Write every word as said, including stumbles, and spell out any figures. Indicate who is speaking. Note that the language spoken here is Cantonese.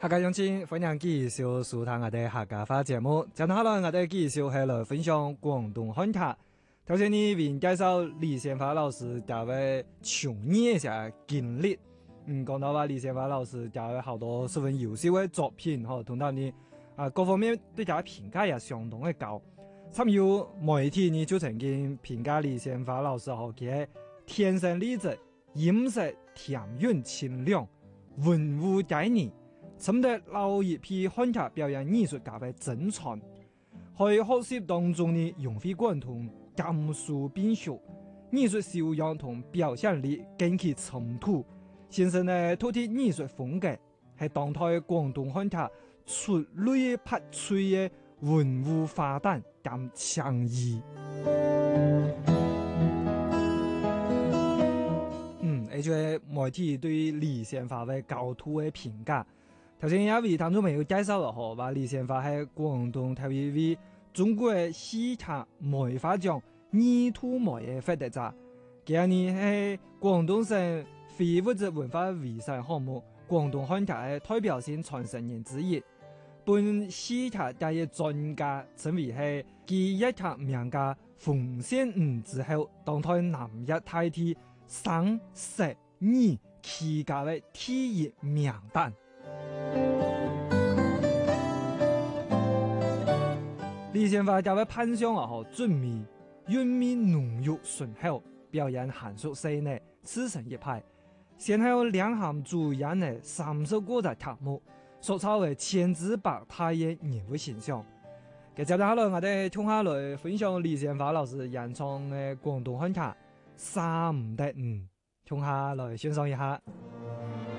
Speaker 1: 家鄉親，歡迎繼續收聽我哋客家話節目。接下來我哋繼續係來分享廣東漢劇。頭先你為介紹李先發老師嘅位從業嘅經歷，嗯，講到話李先發老師嘅位好多十分優秀嘅作品，嗬，同埋你啊各方面對佢評價也相當嘅高。參與媒體呢就曾經評價李先發老師嗬，佢係天生麗質，音色甜韻清亮，文武皆宜。尋得老一批漢劇表演藝術家嘅珍藏，喺學習當中呢融會貫通，兼收並蓄，藝術修養同表現力更其衝突，形成呢獨特藝術風格，係當代廣東漢劇出類拔萃嘅文武花旦兼창의。嗯，而且媒體對李先發嘅高度嘅評價。頭先有位聽眾朋友介紹了嗬，話李先發係廣東頭一位中國嘅戲劇梅花獎二兔梅嘅獲得者。今日係廣東省非物質文化遺產項目廣東漢劇嘅代表性傳承人之一。本戲劇界嘅專家稱為係繼粵劇名家馮仙五之後，當代南粵大地生食二旗家嘅第一名旦。李先發教嘅潘湘啊，嗬，俊美、韻味濃郁醇厚，表演嫻熟細膩，自成一派。先後領銜主演嘅三十個嘅劇目，塑造為千姿百態嘅人物形象。接下來我哋聽下來分享李先發老師演唱嘅廣東漢劇《三唔得五》，聽下來欣賞一下。